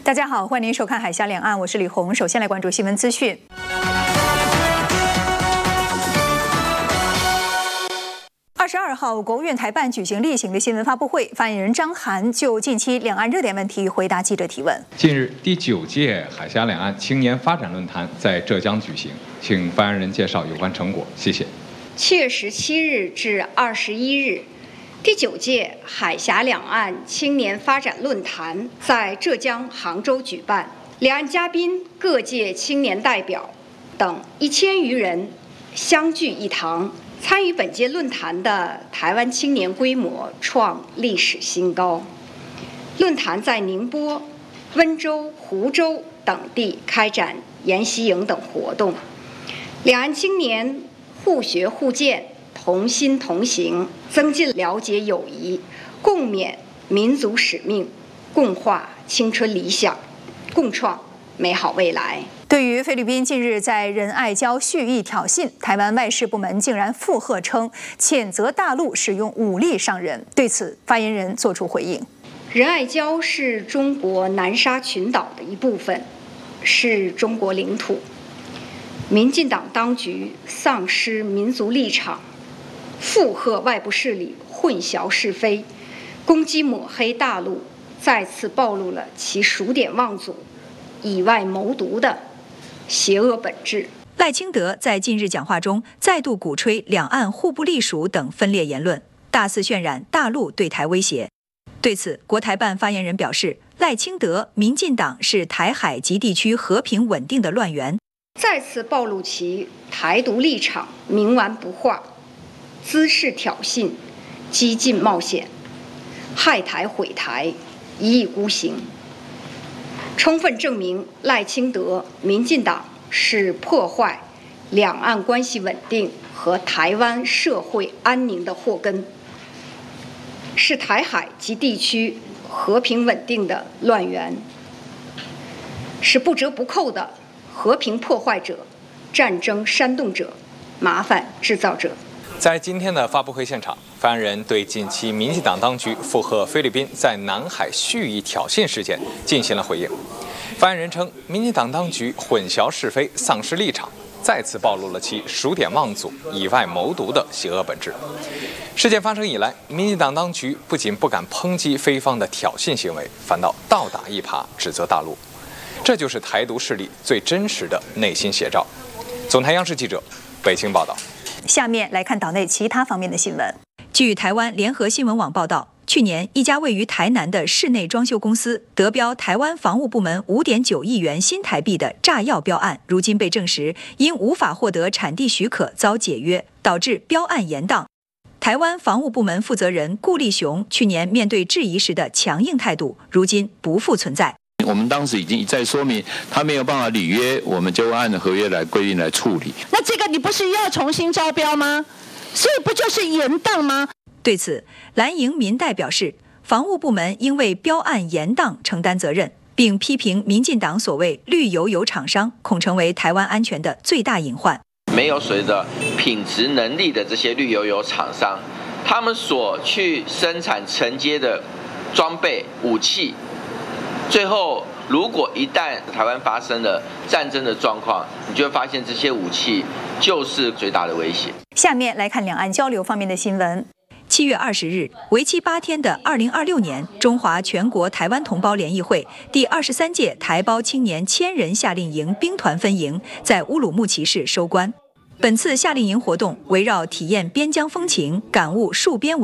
大家好，欢迎您收看《海峡两岸》，我是李红。首先来关注新闻资讯。22号，国务院台办举行例行的新闻发布会，发言人张涵就近期两岸热点问题回答记者提问。 近日，第9届海峡两岸青年发展论坛在浙江举行，请发言人介绍有关成果，谢谢。 7月17日至21日。第9届海峡两岸青年发展论坛在浙江杭州举办，两岸嘉宾、各界青年代表等1000余人相聚一堂。参与本届论坛的台湾青年规模创历史新高。论坛在宁波、温州、湖州等地开展研习营等活动，两岸青年互学互鉴，同心同行，增进了解友谊，共勉民族使命，共话青春理想，共创美好未来。 对于菲律宾近日在仁爱礁蓄意挑衅，台湾外事部门竟然附和称谴责大陆使用武力伤人。对此，发言人作出回应： 仁爱礁是中国南沙群岛的一部分，是中国领土。民进党当局丧失民族立场，附和外部势力混淆是非，攻击抹黑大陆，再次暴露了其数典忘祖、以外谋独的邪恶本质。 赖清德在近日讲话中再度鼓吹两岸互不隶属等分裂言论，大肆渲染大陆对台威胁。对此，国台办发言人表示，赖清德、民进党是台海及地区和平稳定的乱源， 再次暴露其台独立场冥顽不化，滋事挑衅，激进冒险，害台毁台，一意孤行，充分证明赖清德、民进党是破坏两岸关系稳定和台湾社会安宁的祸根，是台海及地区和平稳定的乱源，是不折不扣的和平破坏者、战争煽动者、麻烦制造者。 在今天的发布会现场，发言人对近期民进党当局附和菲律宾在南海蓄意挑衅事件进行了回应。发言人称，民进党当局混淆是非、丧失立场，再次暴露了其数典忘祖、以外谋独的邪恶本质。事件发生以来，民进党当局不仅不敢抨击菲方的挑衅行为，反倒倒打一耙，指责大陆。这就是台独势力最真实的内心写照。总台央视记者北京报道。 下面来看岛内其他方面的新闻。据台湾联合新闻网报道，去年一家位于台南的室内装修公司得标台湾防务部门5.9亿元新台币的炸药标案，如今被证实因无法获得产地许可遭解约，导致标案延宕。台湾防务部门负责人顾立雄去年面对质疑时的强硬态度，如今不复存在。 我们当时已经一再说明，他没有办法履约，我们就按合约来规定来处理。 那这个你不是又要重新招标吗？所以不就是延宕吗？ 对此，蓝营民代表示，防务部门应为标案延宕承担责任，并批评民进党所谓绿油油厂商恐成为台湾安全的最大隐患。 没有随着品质能力的这些绿油油厂商，他们所去生产承接的装备武器，最后如果一旦台湾发生了战争的状况，你就会发现这些武器就是最大的威胁。 下面来看两岸交流方面的新闻。7月20日，为期8天的2026年中华全国台湾同胞联谊会第23届台胞青年1000人夏令营兵团分营在乌鲁木齐市收官。本次夏令营活动围绕体验边疆风情、感悟戍边文